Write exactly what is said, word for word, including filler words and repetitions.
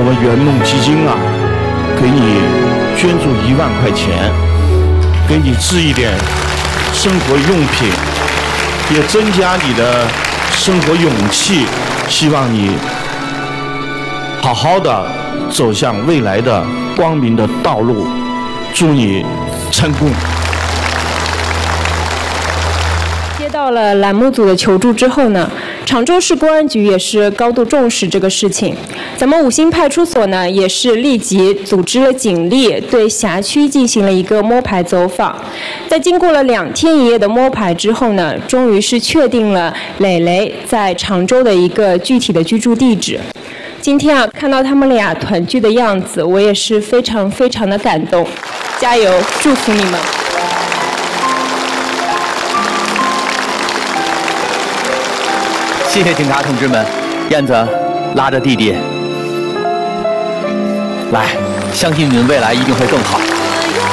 么圆梦基金啊，给你捐助一万块钱，给你织一点生活用品，也增加你的生活勇气，希望你好好的走向未来的光明的道路，祝你成功。 接到了栏目组的求助之后呢，常州市公安局也是高度重视这个事情。咱们五星派出所呢，也是立即组织了警力，对辖区进行了一个摸排走访。在经过了两天一夜的摸排之后呢，终于是确定了磊磊在常州的一个具体的居住地址。今天啊，看到他们俩团聚的样子，我也是非常非常的感动。加油，祝福你们！ 谢谢警察同志们，燕子拉着弟弟，来，相信你们未来一定会更好。